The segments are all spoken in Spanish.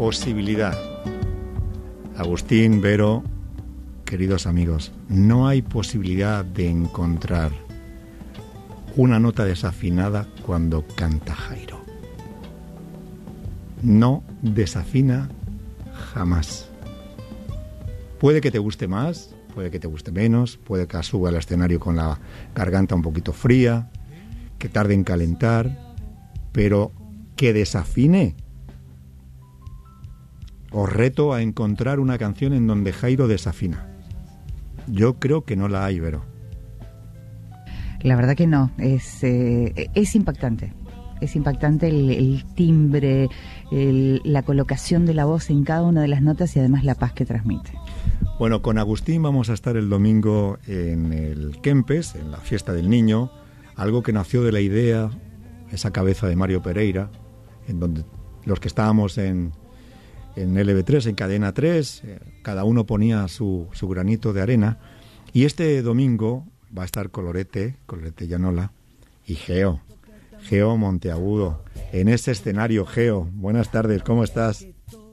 posibilidad. Agustín, Vero, queridos amigos, no hay posibilidad de encontrar una nota desafinada cuando canta Jairo. No desafina jamás. Puede que te guste más, puede que te guste menos, puede que suba al escenario con la garganta un poquito fría, que tarde en calentar, pero que desafine. Os reto a encontrar una canción en donde Jairo desafina. Yo creo que no la hay, Vero. La verdad que no, es impactante. Es impactante el timbre, la colocación de la voz en cada una de las notas y además la paz que transmite. Bueno, con Agustín vamos a estar el domingo en el Kempes, en la fiesta del niño, algo que nació de la idea, esa cabeza de Mario Pereira, en donde los que estábamos en LB3, en Cadena 3, cada uno ponía su granito de arena, y este domingo va a estar Colorete Llanola y Geo Monteagudo en ese escenario. Geo, buenas tardes, ¿cómo estás?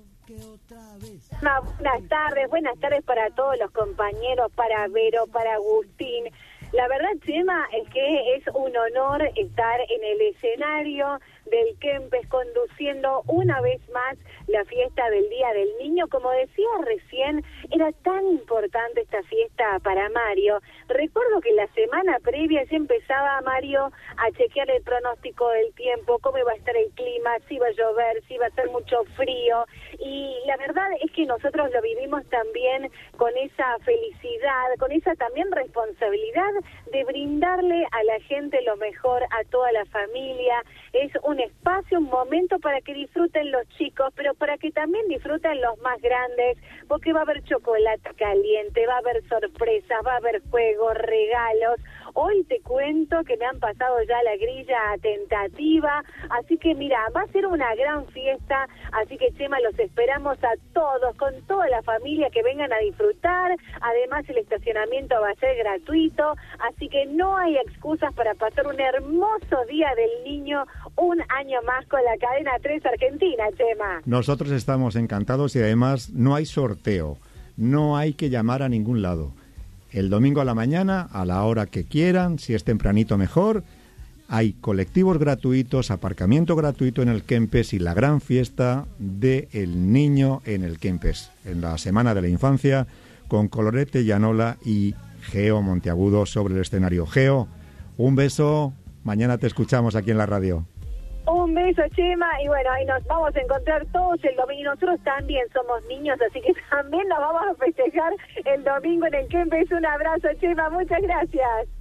Buenas tardes para todos los compañeros, para Vero, para Agustín. La verdad, Chema, es que es un honor estar en el escenario del Kempes conduciendo una vez más la fiesta del Día del Niño. Como decía recién, era tan importante esta fiesta para Mario. Recuerdo que la semana previa ya empezaba Mario a chequear el pronóstico del tiempo, cómo iba a estar el clima, si iba a llover, si iba a hacer mucho frío. Y la verdad es que nosotros lo vivimos también con esa felicidad, con esa también responsabilidad de brindarle a la gente lo mejor, a toda la familia. Es un espacio, un momento para que disfruten los chicos, pero para que también disfruten los más grandes, porque va a haber chocolate caliente, va a haber sorpresas, va a haber juegos, regalos. Hoy te cuento que me han pasado ya la grilla tentativa, así que mira, va a ser una gran fiesta, así que Chema, los esperamos a todos, con toda la familia, que vengan a disfrutar. Además el estacionamiento va a ser gratuito, así que no hay excusas para pasar un hermoso Día del Niño, un año más con la Cadena 3 Argentina, Chema. Nosotros estamos encantados y además no hay sorteo, no hay que llamar a ningún lado. El domingo a la mañana, a la hora que quieran, si es tempranito mejor, hay colectivos gratuitos, aparcamiento gratuito en el Kempes y la gran fiesta del niño en el Kempes, en la Semana de la Infancia, con Colorete Llanola y Geo Monteagudo sobre el escenario. Geo, un beso, mañana te escuchamos aquí en la radio. Un beso, Chema, y bueno, ahí nos vamos a encontrar todos el domingo. Nosotros también somos niños, así que también nos vamos a festejar el domingo en el Kempes. Un abrazo, Chema, muchas gracias.